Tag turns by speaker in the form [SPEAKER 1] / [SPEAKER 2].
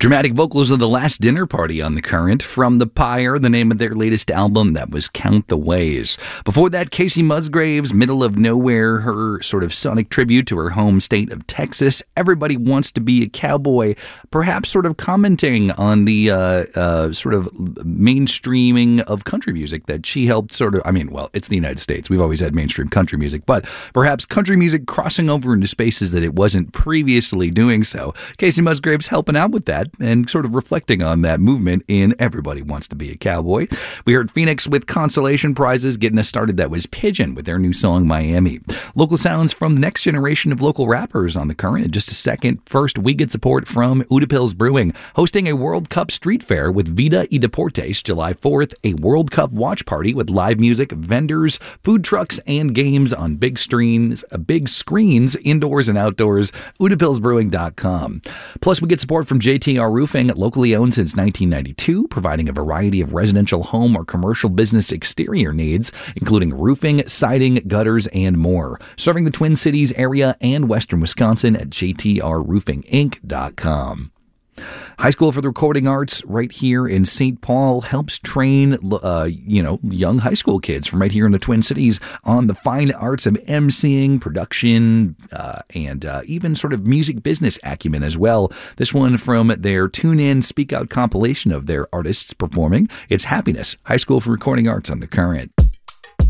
[SPEAKER 1] Dramatic vocals of The Last Dinner Party on The Current. From The Pyre, the name of their latest album, that was Count the Ways. Before that, Casey Musgraves, Middle of Nowhere, her sort of sonic tribute to her home state of Texas. Everybody Wants to Be a Cowboy, perhaps sort of commenting on the sort of mainstreaming of country music that she helped sort of, it's the United States. We've always had mainstream country music, but perhaps country music crossing over into spaces that it wasn't previously doing so. Casey Musgraves helping out with that and sort of reflecting on that movement in Everybody Wants to Be a Cowboy. We heard Phoenix with consolation prizes. Getting us started, that was Pigeon with their new song, Miami. Local sounds from the next generation of local rappers on The Current in just a second. First, we get support from Udapils Brewing, hosting a World Cup street fair with Vida y Deportes July 4th, a World Cup watch party with live music, vendors, food trucks, and games on big screens, indoors and outdoors, udapilsbrewing.com. Plus, we get support from JTR Roofing, locally owned since 1992, providing a variety of residential home or commercial business exterior needs, including roofing, siding, gutters, and more. Serving the Twin Cities area and western Wisconsin at jtrroofinginc.com. High School for the Recording Arts right here in St. Paul helps train, young high school kids from right here in the Twin Cities on the fine arts of emceeing, production, and even sort of music business acumen as well. This one from their Tune In, Speak Out compilation of their artists performing. It's Happiness, High School for Recording Arts on The Current.